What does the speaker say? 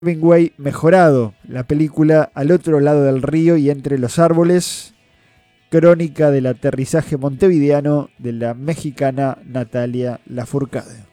Hemingway mejorado, la película Al otro lado del río y entre los árboles, crónica del aterrizaje montevideano de la mexicana Natalia Lafourcade.